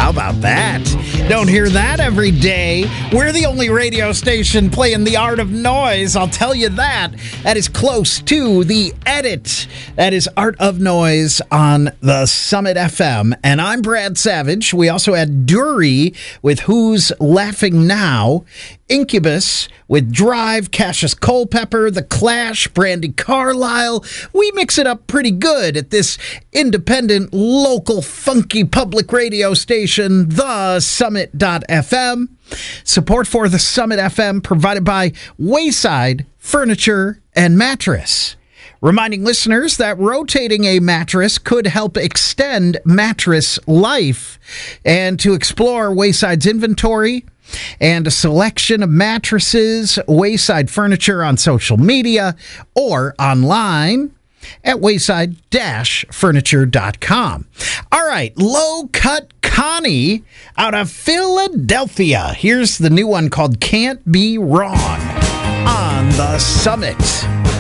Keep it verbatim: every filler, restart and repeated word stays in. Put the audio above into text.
How about that? Don't hear that every day. We're the only radio station playing the art of noise. I'll tell you that. That is close to the edit. That is Art of Noise on the Summit F M. And I'm Brad Savage. We also had Dury with Who's Laughing Now, Incubus with Drive, Cassius Culpepper, The Clash, Brandy Carlisle. We mix it up pretty good at this independent, local, funky public radio station, the summit dot f m. Support for the Summit F M provided by Wayside Furniture and Mattress. Reminding listeners that rotating a mattress could help extend mattress life. And to explore Wayside's inventory and a selection of mattresses, Wayside Furniture on social media or online at wayside dash furniture dot com. All right, Low Cut Connie out of Philadelphia. Here's the new one called Can't Be Wrong on the Summit.